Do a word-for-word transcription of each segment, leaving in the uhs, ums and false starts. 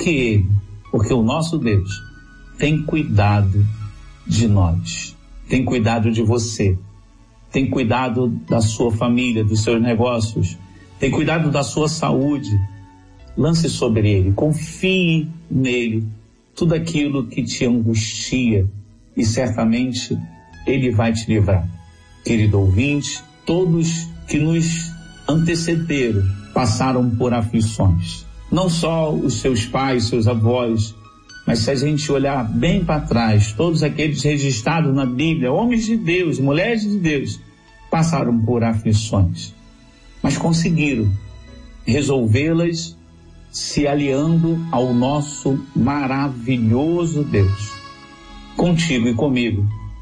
Porque Ele, porque o nosso Deus tem cuidado de nós, tem cuidado de você, tem cuidado da sua família, dos seus negócios, tem cuidado da sua saúde. Lance sobre Ele, confie nele, tudo aquilo que te angustia, e certamente Ele vai te livrar. Querido ouvinte, todos que nos antecederam passaram por aflições. Não só os seus pais, seus avós, mas se a gente olhar bem para trás, todos aqueles registrados na Bíblia, homens de Deus, mulheres de Deus, passaram por aflições, mas conseguiram resolvê-las se aliando ao nosso maravilhoso Deus. Contigo e comigo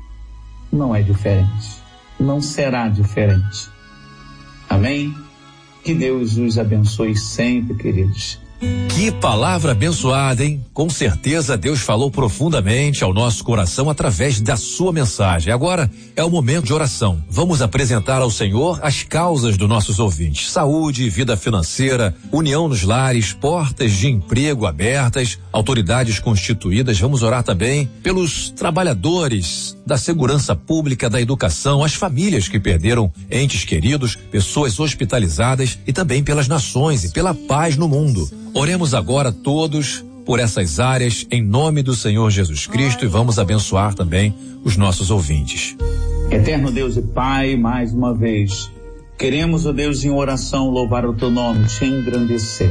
não é diferente, não será diferente. Amém? Que Deus os abençoe sempre, queridos. Que palavra abençoada, hein? Com certeza Deus falou profundamente ao nosso coração através da sua mensagem. Agora é o momento de oração. Vamos apresentar ao Senhor as causas dos nossos ouvintes: saúde, vida financeira, união nos lares, portas de emprego abertas, autoridades constituídas. Vamos orar também pelos trabalhadores da segurança pública, da educação, as famílias que perderam entes queridos, pessoas hospitalizadas e também pelas nações e pela paz no mundo. Oremos agora todos por essas áreas em nome do Senhor Jesus Cristo e vamos abençoar também os nossos ouvintes. Eterno Deus e Pai, mais uma vez, queremos, ó Deus, em oração louvar o Teu nome, te engrandecer.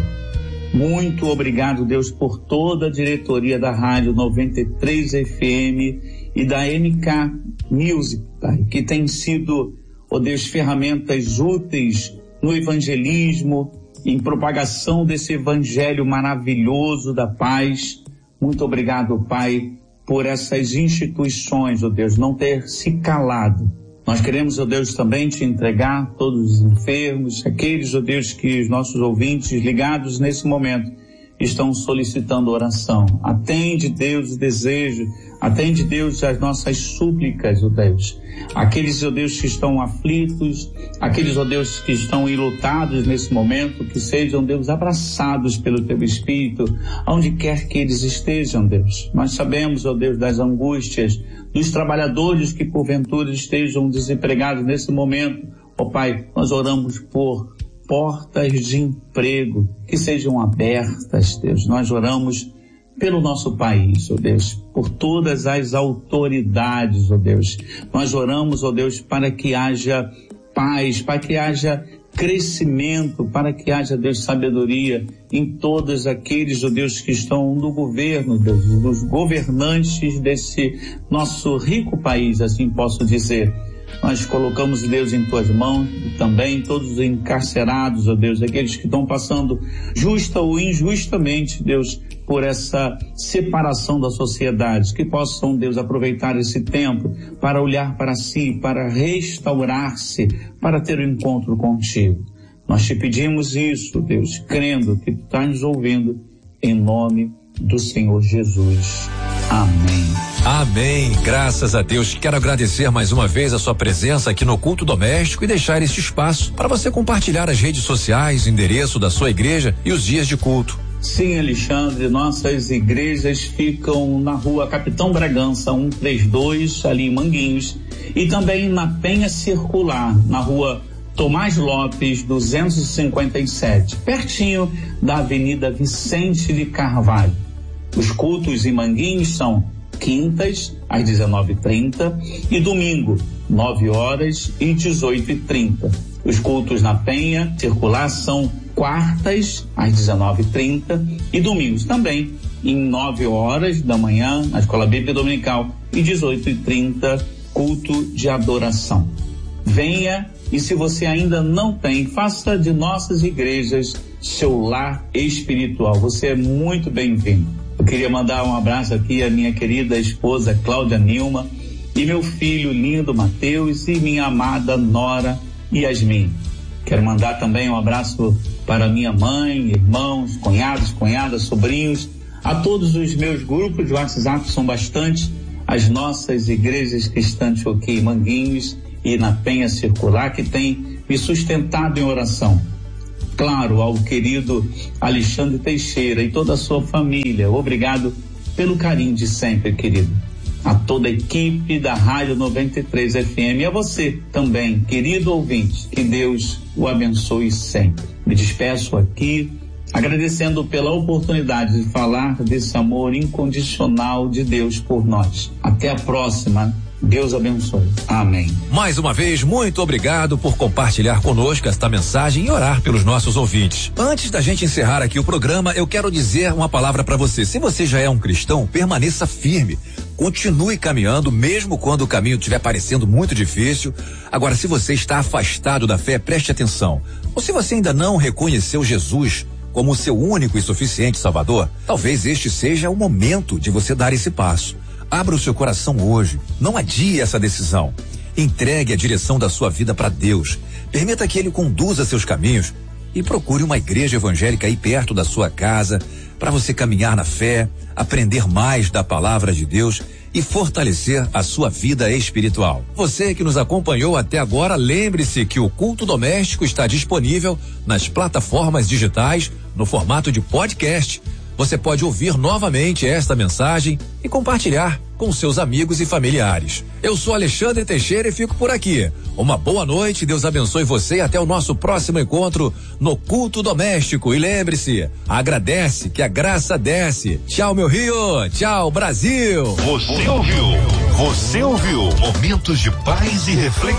Muito obrigado, Deus, por toda a diretoria da Rádio noventa e três F M e da M K Music, Pai, que tem sido, ó Deus, ferramentas úteis no evangelismo, em propagação desse evangelho maravilhoso da paz. Muito obrigado, Pai, por essas instituições, ó Deus, não ter se calado. Nós queremos, ó Deus, também te entregar todos os enfermos, aqueles, ó Deus, que os nossos ouvintes ligados nesse momento estão solicitando oração. Atende, Deus, o desejo, atende, Deus, as nossas súplicas, ó Deus. Aqueles, ó Deus, que estão aflitos, aqueles, ó Deus, que estão enlutados nesse momento, que sejam, Deus, abraçados pelo Teu Espírito, onde quer que eles estejam, Deus. Nós sabemos, ó Deus, das angústias dos trabalhadores que porventura estejam desempregados nesse momento. Ó Pai, nós oramos por portas de emprego que sejam abertas, Deus. Nós oramos pelo nosso país, ó Deus, por todas as autoridades, ó Deus. Nós oramos, ó Deus, para que haja paz, para que haja crescimento, para que haja, Deus, sabedoria em todos aqueles, ó Deus, que estão no governo, Deus, dos governantes desse nosso rico país, assim posso dizer. Nós colocamos, Deus, em Tuas mãos e também todos os encarcerados, ó Deus, aqueles que estão passando justa ou injustamente, Deus, por essa separação da sociedade, que possam, Deus, aproveitar esse tempo para olhar para si, para restaurar-se, para ter um encontro contigo. Nós te pedimos isso, Deus, crendo que Tu estás nos ouvindo, em nome do Senhor Jesus. Amém. Amém, graças a Deus. Quero agradecer mais uma vez a sua presença aqui no Culto Doméstico e deixar este espaço para você compartilhar as redes sociais, o endereço da sua igreja e os dias de culto. Sim, Alexandre, nossas igrejas ficam na rua Capitão Bragança cento e trinta e dois, ali em Manguinhos, e também na Penha Circular, na rua Tomás Lopes duzentos e cinquenta e sete, pertinho da Avenida Vicente de Carvalho. Os cultos em Manguinhos são quintas às dezenove e trinta e domingo nove horas e dezoito e trinta. Os cultos na Penha Circular são quartas às dezenove e trinta e domingos também em nove horas da manhã na Escola Bíblica Dominical e dezoito e trinta culto de adoração. Venha, e se você ainda não tem, faça de nossas igrejas seu lar espiritual. Você é muito bem-vindo. Eu queria mandar um abraço aqui à minha querida esposa Cláudia Nilma e meu filho lindo Mateus e minha amada Nora Yasmin. Quero mandar também um abraço para minha mãe, irmãos, cunhados, cunhadas, sobrinhos, a todos os meus grupos de WhatsApp, são bastante, as nossas igrejas cristãs aqui em Manguinhos e na Penha Circular, que tem me sustentado em oração. Claro, ao querido Alexandre Teixeira e toda a sua família. Obrigado pelo carinho de sempre, querido. A toda a equipe da Rádio noventa e três F M e a você também, querido ouvinte, que Deus o abençoe sempre. Me despeço aqui, agradecendo pela oportunidade de falar desse amor incondicional de Deus por nós. Até a próxima. Deus abençoe. Amém. Mais uma vez, muito obrigado por compartilhar conosco esta mensagem e orar pelos nossos ouvintes. Antes da gente encerrar aqui o programa, eu quero dizer uma palavra para você. Se você já é um cristão, permaneça firme. Continue caminhando, mesmo quando o caminho estiver parecendo muito difícil. Agora, se você está afastado da fé, preste atenção. Ou se você ainda não reconheceu Jesus como o seu único e suficiente Salvador, talvez este seja o momento de você dar esse passo. Abra o seu coração hoje. Não adie essa decisão. Entregue a direção da sua vida para Deus. Permita que Ele conduza seus caminhos e procure uma igreja evangélica aí perto da sua casa para você caminhar na fé, aprender mais da palavra de Deus e fortalecer a sua vida espiritual. Você que nos acompanhou até agora, lembre-se que o Culto Doméstico está disponível nas plataformas digitais no formato de podcast. Você pode ouvir novamente esta mensagem e compartilhar com seus amigos e familiares. Eu sou Alexandre Teixeira e fico por aqui. Uma boa noite, Deus abençoe você e até o nosso próximo encontro no Culto Doméstico. E lembre-se, agradece que a graça desce. Tchau, meu Rio. Tchau, Brasil. Você ouviu? Você ouviu? Momentos de paz e reflexão.